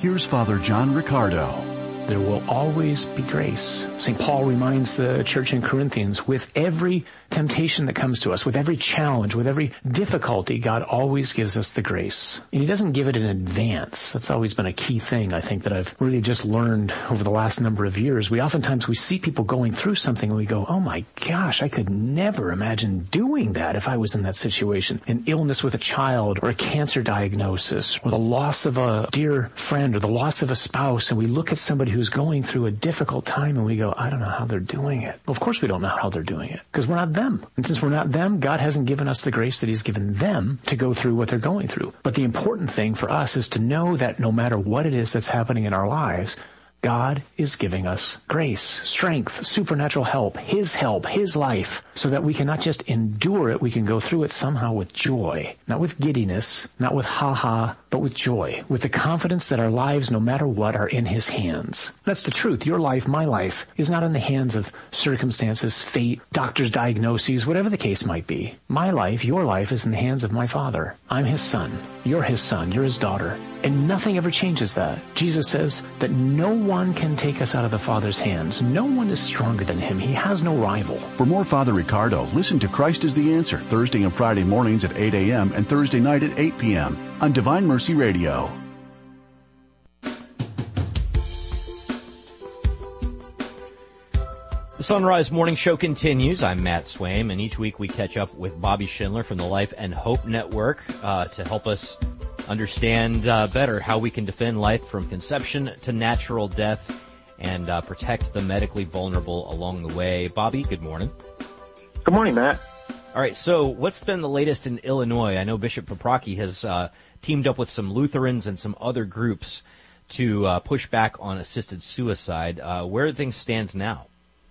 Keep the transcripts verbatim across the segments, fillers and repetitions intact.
Here's Father John Riccardo. There will always be grace. Saint Paul reminds the church in Corinthians, with every temptation that comes to us, with every challenge, with every difficulty, God always gives us the grace. And he doesn't give it in advance. That's always been a key thing, I think, that I've really just learned over the last number of years. We oftentimes, we see people going through something and we go, oh my gosh, I could never imagine doing that if I was in that situation. An illness with a child, or a cancer diagnosis, or the loss of a dear friend, or the loss of a spouse, and we look at somebody who's going through a difficult time and we go, I don't know how they're doing it. Well, of course we don't know how they're doing it, because we're not them. And since we're not them, God hasn't given us the grace that he's given them to go through what they're going through. But the important thing for us is to know that no matter what it is that's happening in our lives, God is giving us grace, strength, supernatural help, his help, his life, so that we can not just endure it, we can go through it somehow with joy, not with giddiness, not with ha-ha, but with joy, with the confidence that our lives, no matter what, are in his hands. That's the truth. Your life, my life, is not in the hands of circumstances, fate, doctor's diagnoses, whatever the case might be. My life, your life, is in the hands of my Father. I'm his son. You're his son. You're his daughter. And nothing ever changes that. Jesus says that no one can take us out of the Father's hands. No one is stronger than him. He has no rival. For more Father Riccardo, listen to Christ is the Answer Thursday and Friday mornings at eight a.m. and Thursday night at eight p.m. on Divine Mercy Radio. The Sunrise Morning Show continues. I'm Matt Swaim, and each week we catch up with Bobby Schindler from the Life and Hope Network uh, to help us understand uh, better how we can defend life from conception to natural death and uh, protect the medically vulnerable along the way. Bobby, good morning. Good morning, Matt. All right, so what's been the latest in Illinois? I know Bishop Paprocki has uh, teamed up with some Lutherans and some other groups to uh, push back on assisted suicide. Uh, where do things stand now?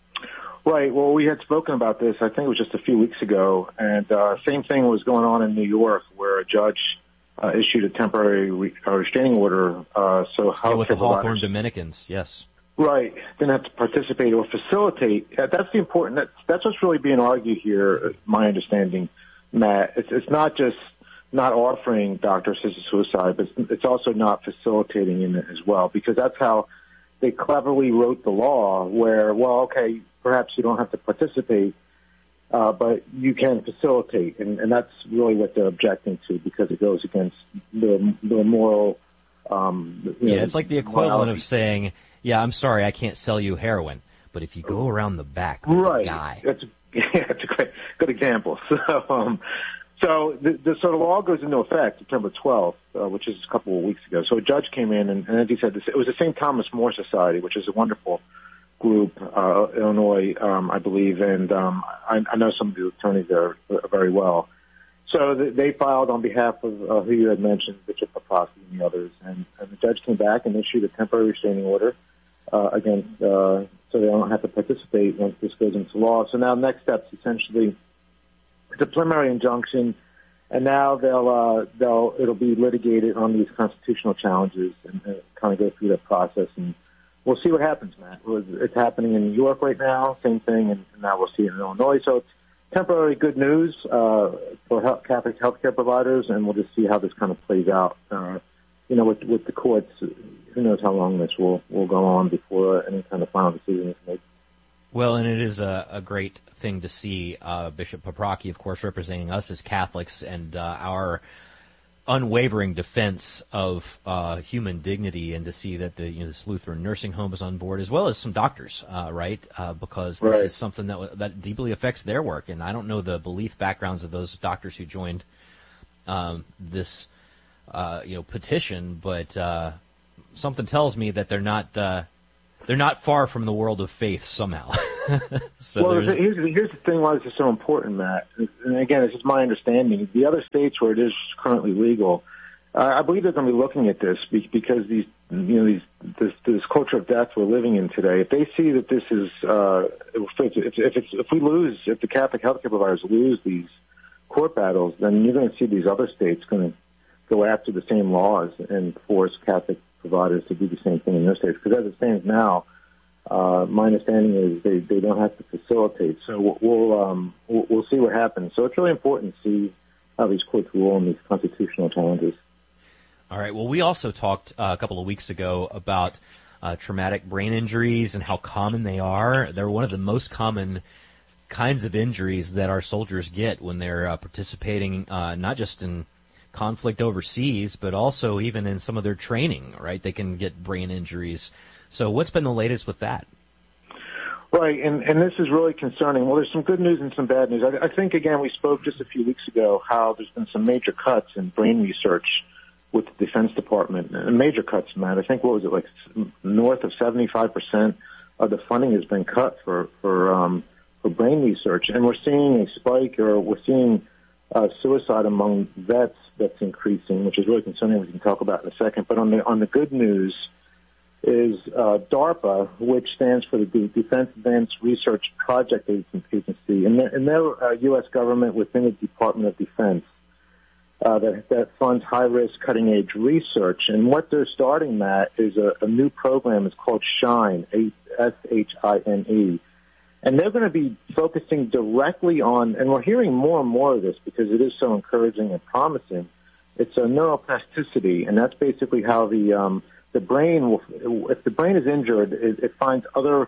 Right. Well, we had spoken about this, I think it was just a few weeks ago, and uh, same thing was going on in New York, where a judge uh, issued a temporary re- uh, restraining order. Uh, so how yeah, with the Hawthorne Dominicans, yes. Right. Didn't have to participate or facilitate. Uh, that's the important. That's, that's what's really being argued here, my understanding, Matt. It's, it's not just not offering doctor-assisted suicide, but it's, it's also not facilitating in it as well, because that's how they cleverly wrote the law where, well, okay, perhaps you don't have to participate, uh, but you can facilitate. And, and that's really what they're objecting to, because it goes against the, the moral, um, you yeah, know, it's like the equivalent morality. of saying, yeah, I'm sorry, I can't sell you heroin, but if you go around the back, there's right. a guy. That's a, yeah, that's a great, good example. So, um, so the, the, so the law goes into effect September twelfth, uh, which is a couple of weeks ago. So a judge came in, and, and as he said, this, it was the Saint Thomas More Society, which is a wonderful group, uh, Illinois, um, I believe, and um, I, I know some of the attorneys there very well. So th- they filed on behalf of uh, who you had mentioned, Bishop Paprocki and the others, and, and the judge came back and issued a temporary restraining order uh, against, uh, so they don't have to participate once this goes into law. So now next steps, essentially, it's a preliminary injunction, and now they'll uh, they'll it'll be litigated on these constitutional challenges and, and kind of go through that process, and we'll see what happens, Matt. It's happening in New York right now, same thing, and now we'll see it in Illinois. So it's temporary good news uh, for health, Catholic healthcare providers, and we'll just see how this kind of plays out. Uh, you know, with, with the courts, who knows how long this will, will go on before any kind of final decision is made. Well, and it is a, a great thing to see uh, Bishop Paprocki, of course, representing us as Catholics and uh, our unwavering defense of uh, human dignity, and to see that the you know, this Lutheran nursing home is on board, as well as some doctors, uh, right? Uh, because this right. is something that that deeply affects their work, and I don't know the belief backgrounds of those doctors who joined um, this uh, you know petition, but uh, something tells me that they're not uh, they're not far from the world of faith somehow. so well, here's, here's the thing why this is so important, Matt. And again, this is my understanding. The other states where it is currently legal, uh, I believe they're going to be looking at this because these, you know, these this, this culture of death we're living in today. If they see that this is, uh, if, if, if, it's, if we lose, if the Catholic healthcare providers lose these court battles, then you're going to see these other states going to go after the same laws and force Catholic providers to do the same thing in their states. Because as it stands now, Uh, my understanding is they, they don't have to facilitate. So we'll, um, we'll, we'll see what happens. So it's really important to see how these courts rule on these constitutional challenges. All right. Well, we also talked uh, a couple of weeks ago about uh, traumatic brain injuries and how common they are. They're one of the most common kinds of injuries that our soldiers get when they're uh, participating, uh, not just in conflict overseas, but also even in some of their training, right? They can get brain injuries. So what's been the latest with that? Right, and, and this is really concerning. Well, there's some good news and some bad news. I, I think, again, we spoke just a few weeks ago how there's been some major cuts in brain research with the Defense Department, and major cuts, Matt. I think, what was it, like north of seventy-five percent of the funding has been cut for, for, um, for brain research. And we're seeing a spike, or we're seeing uh, suicide among vets that's increasing, which is really concerning. We can talk about in a second. But on the, on the good news is uh, DARPA, which stands for the Defense Advanced Research Project Agency, and their, and their uh, U S government within the Department of Defense uh, that, that funds high-risk, cutting-edge research. And what they're starting, Matt, is a, a new program. It's called SHINE, S H I N E. And they're going to be focusing directly on, and we're hearing more and more of this because it is so encouraging and promising, it's a neuroplasticity, and that's basically how the um, the brain will, if the brain is injured, it, it finds other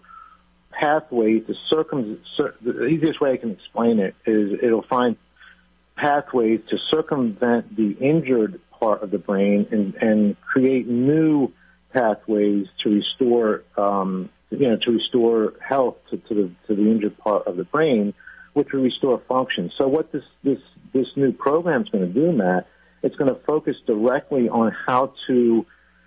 pathways to circum. Cir- the easiest way I can explain it is it'll find pathways to circumvent the injured part of the brain and, and create new pathways to restore, um, you know, to restore health to, to the to the injured part of the brain, which will restore function. So what this this this new program is going to do, Matt, it's going to focus directly on how to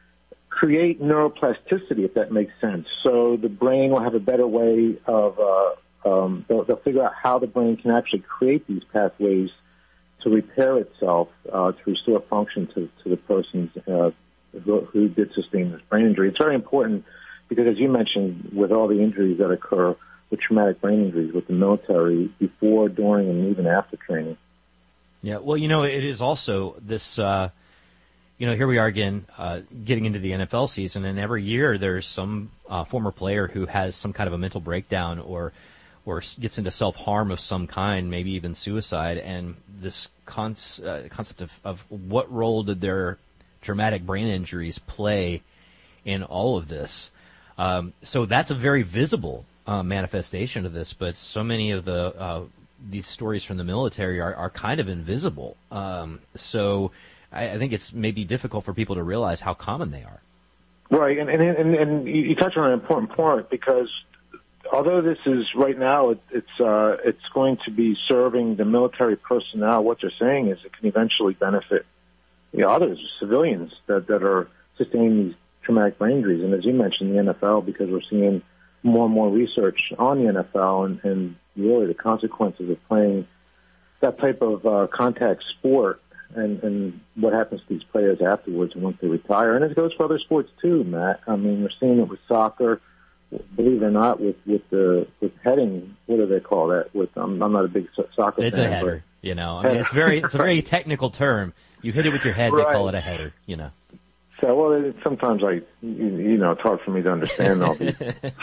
create neuroplasticity, if that makes sense. So the brain will have a better way of, uh, um, they'll, they'll figure out how the brain can actually create these pathways to repair itself, uh, to restore function to, to the person uh, who, who did sustain this brain injury. It's very important because, as you mentioned, with all the injuries that occur with traumatic brain injuries with the military before, during, and even after training. Yeah, well, you know, it is also this, uh, you know, here we are again, uh, getting into the N F L season, and every year there's some uh, former player who has some kind of a mental breakdown or or gets into self-harm of some kind, maybe even suicide, and this con- uh, concept of, of what role did their traumatic brain injuries play in all of this. Um, so that's a very visible uh, manifestation of this, but so many of the uh, these stories from the military are, are kind of invisible. Um, so I, I think it's maybe difficult for people to realize how common they are. Right, and and and, and you touch on an important point, because although this is right now, it, it's uh, it's going to be serving the military personnel. What they're saying is it can eventually benefit the you know, others, civilians that that are sustaining these traumatic brain injuries. And as you mentioned, the N F L, because we're seeing more and more research on the N F L and, and really the consequences of playing that type of uh, contact sport and, and what happens to these players afterwards and once they retire. And it goes for other sports too, Matt. I mean, we're seeing it with soccer, believe it or not, with, with the with heading. What do they call that? With um, I'm not a big soccer it's fan. It's a header, you know. I mean, it's very it's a very technical term. You hit it with your head, right. They call it a header, you know. So, well, it, sometimes I, you, you know, it's hard for me to understand all these.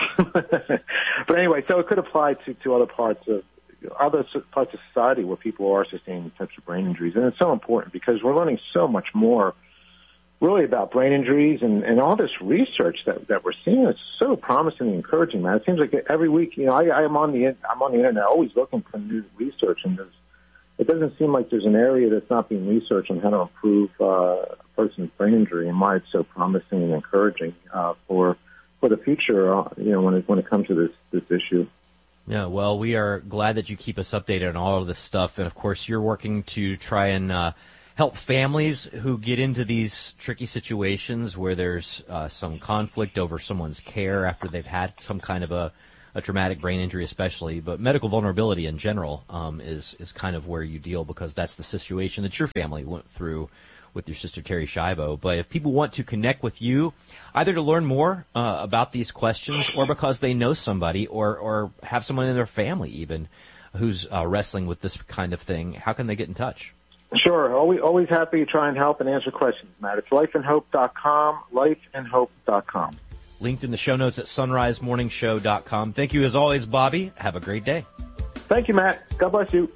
But anyway, so it could apply to, to other parts of other parts of society where people are sustaining types of brain injuries, and it's so important because we're learning so much more, really, about brain injuries and, and all this research that that we're seeing. It's so promising and encouraging, man. It seems like every week, you know, I, I am on the I'm on the internet, always looking for new research, and there's, it doesn't seem like there's an area that's not being researched on how to improve uh, a person's brain injury, and why it's so promising and encouraging uh, for for the future. Uh, you know, when it when it comes to this this issue. Yeah, well, we are glad that you keep us updated on all of this stuff, and of course, you're working to try and uh, help families who get into these tricky situations where there's uh, some conflict over someone's care after they've had some kind of a, a traumatic brain injury, especially, but medical vulnerability in general um, is is kind of where you deal, because that's the situation that your family went through with your sister Terri Schiavo. But if people want to connect with you, either to learn more uh, about these questions, or because they know somebody, or or have someone in their family even who's uh, wrestling with this kind of thing, how can they get in touch? Sure. Always, always happy to try and help and answer questions, Matt. It's life and hope dot com, life and hope dot com. Linked in the show notes at sunrise morning show dot com. Thank you as always, Bobby. Have a great day. Thank you, Matt. God bless you.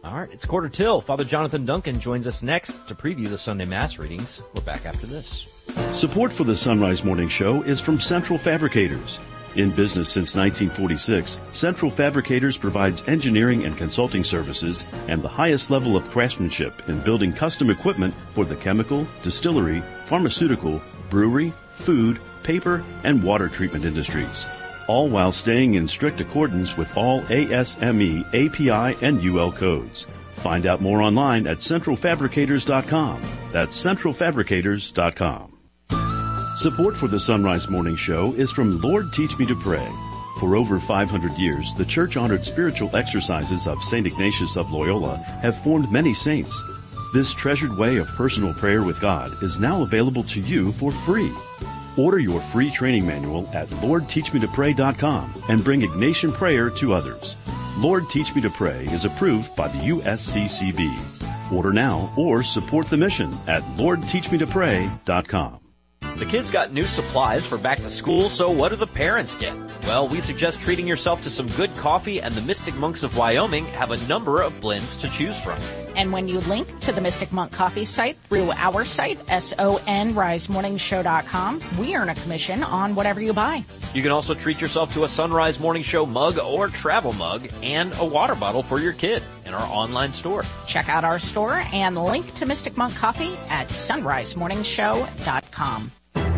All right, it's quarter till. Father Jonathan Duncan joins us next to preview the Sunday Mass readings. We're back after this. Support for the Sunrise Morning Show is from Central Fabricators. In business since nineteen forty-six, Central Fabricators provides engineering and consulting services and the highest level of craftsmanship in building custom equipment for the chemical, distillery, pharmaceutical, brewery, food, paper, and water treatment industries, all while staying in strict accordance with all A S M E, A P I, and U L codes. Find out more online at central fabricators dot com. That's central fabricators dot com. Support for the Sunrise Morning Show is from Lord Teach Me to Pray. For over five hundred years, the church-honored spiritual exercises of Saint Ignatius of Loyola have formed many saints. This treasured way of personal prayer with God is now available to you for free. Order your free training manual at lord teach me to pray dot com and bring Ignatian prayer to others. Lord Teach Me to Pray is approved by the U S C C B. Order now or support the mission at lord teach me to pray dot com. The kids got new supplies for back to school, so what do the parents get? Well, we suggest treating yourself to some good coffee, and the Mystic Monks of Wyoming have a number of blends to choose from. And when you link to the Mystic Monk Coffee site through our site, S O N rise morning show dot com, we earn a commission on whatever you buy. You can also treat yourself to a Sunrise Morning Show mug or travel mug and a water bottle for your kid in our online store. Check out our store and link to Mystic Monk Coffee at sunrise morning show dot com.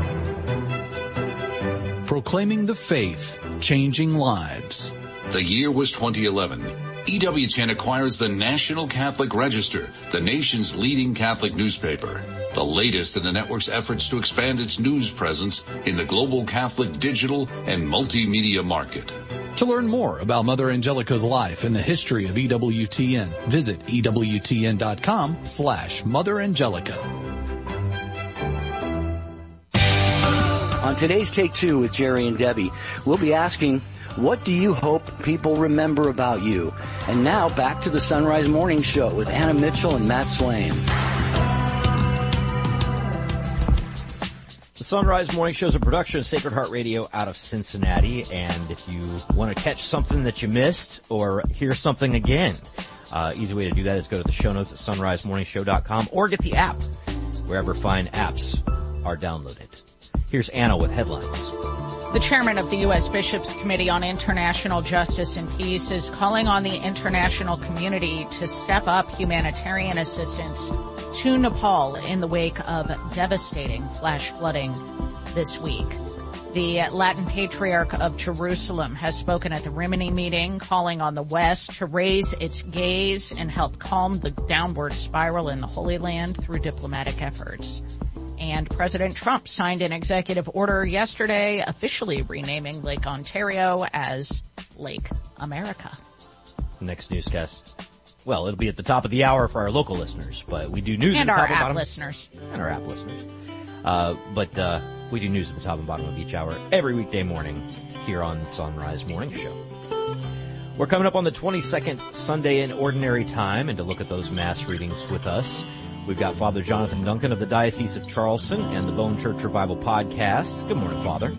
Proclaiming the faith, changing lives. The year was twenty eleven. E W T N acquires the National Catholic Register, the nation's leading Catholic newspaper, the latest in the network's efforts to expand its news presence in the global Catholic digital and multimedia market. To learn more about Mother Angelica's life and the history of E W T N, visit E W T N dot com slash Mother Angelica. On today's Take Two with Jerry and Debbie, we'll be asking, what do you hope people remember about you? And now back to the Sunrise Morning Show with Anna Mitchell and Matt Swain. The Sunrise Morning Show is a production of Sacred Heart Radio out of Cincinnati, and if you want to catch something that you missed or hear something again, uh, easy way to do that is go to the show notes at sunrise morning show dot com or get the app wherever fine apps are downloaded. Here's Anna with headlines. The chairman of the U S Bishops' Committee on International Justice and Peace is calling on the international community to step up humanitarian assistance to Nepal in the wake of devastating flash flooding this week. The Latin Patriarch of Jerusalem has spoken at the Rimini meeting, calling on the West to raise its gaze and help calm the downward spiral in the Holy Land through diplomatic efforts. And President Trump signed an executive order yesterday officially renaming Lake Ontario as Lake America. Next newscast. Well, it'll be at the top of the hour for our local listeners, but we do news and at the our top and app bottom. listeners. And our app listeners. Uh, but uh, we do news at the top and bottom of each hour every weekday morning here on Sunrise Morning Show. We're coming up on the twenty-second Sunday in Ordinary Time, and to look at those Mass readings with us, we've got Father Jonathan Duncan of the Diocese of Charleston and the Bone Church Revival Podcast. Good morning, Father.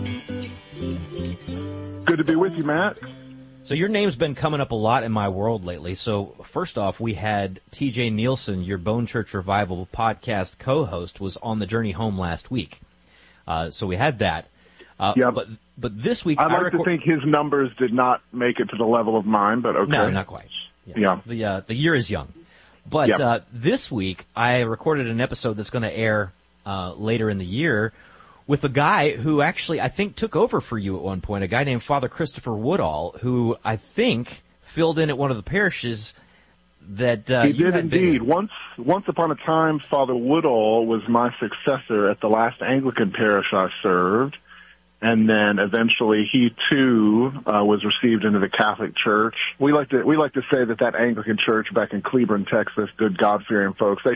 Good to be with you, Matt. So your name's been coming up a lot in my world lately. So first off, we had T J Nielsen, your Bone Church Revival Podcast co-host, was on the journey home last week. Uh, so we had that. Uh, yeah. But, but this week, I'd like I record- to think his numbers did not make it to the level of mine, but okay. No, not quite. Yeah. yeah. The, uh, the year is young. But, yep. uh, this week I recorded an episode that's going to air, uh, later in the year with a guy who actually I think took over for you at one point, a guy named Father Christopher Woodall, who I think filled in at one of the parishes that, uh, he you did had been indeed. in. Once, once upon a time, Father Woodall was my successor at the last Anglican parish I served. And then eventually he too uh, was received into the Catholic Church. We like to we like to say that that Anglican Church back in Cleburne, Texas, good God-fearing folks, they